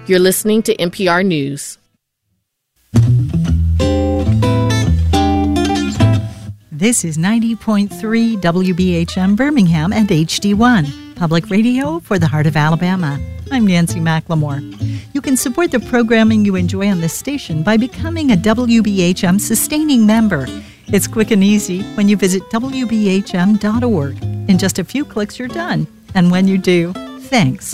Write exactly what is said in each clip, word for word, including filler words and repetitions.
You're listening to N P R News. This is ninety point three W B H M Birmingham and H D one, public radio for the heart of Alabama. I'm Nancy McLemore. You can support the programming you enjoy on this station by becoming a W B H M sustaining member. It's quick and easy when you visit W B H M dot org. In just a few clicks, you're done. And when you do, thanks.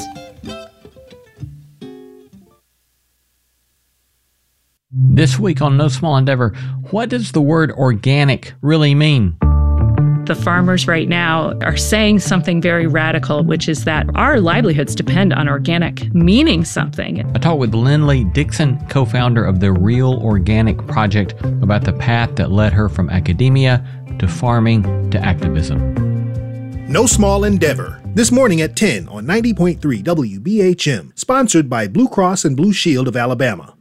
This week on No Small Endeavor, what does the word organic really mean? The farmers right now are saying something very radical, which is that our livelihoods depend on organic, meaning something. I talked with Lindley Dixon, co-founder of the Real Organic Project, about the path that led her from academia to farming to activism. No Small Endeavor, this morning at ten on ninety point three W B H M, sponsored by Blue Cross and Blue Shield of Alabama.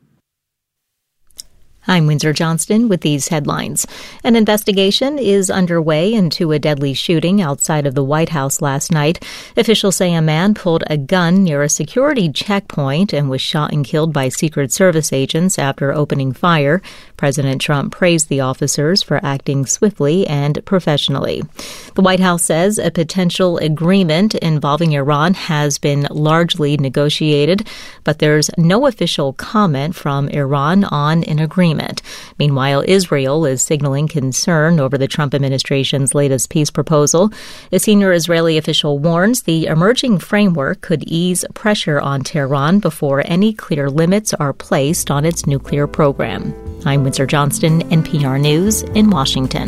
I'm Windsor Johnston with these headlines. An investigation is underway into a deadly shooting outside of the White House last night. Officials say a man pulled a gun near a security checkpoint and was shot and killed by Secret Service agents after opening fire. President Trump praised the officers for acting swiftly and professionally. The White House says a potential agreement involving Iran has been largely negotiated, but there's no official comment from Iran on an agreement. Meanwhile, Israel is signaling concern over the Trump administration's latest peace proposal. A senior Israeli official warns the emerging framework could ease pressure on Tehran before any clear limits are placed on its nuclear program. I'm Windsor Johnston, N P R News in Washington.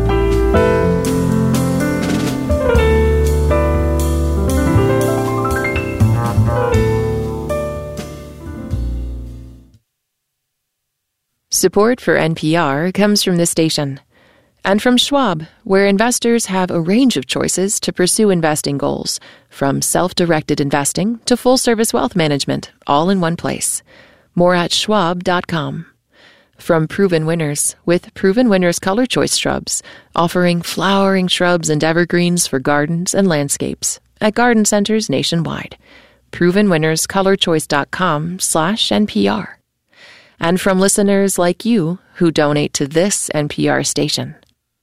Support for N P R comes from this station and from Schwab, where investors have a range of choices to pursue investing goals, from self-directed investing to full-service wealth management, all in one place. More at schwab dot com. From Proven Winners, with Proven Winners Color Choice Shrubs, offering flowering shrubs and evergreens for gardens and landscapes at garden centers nationwide. proven winners color choice dot com slash N P R. And from listeners like you who donate to this N P R station.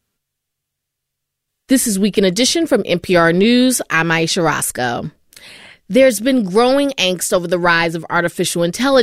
This is Weekend Edition from N P R News. I'm Aisha Roscoe. There's been growing angst over the rise of artificial intelligence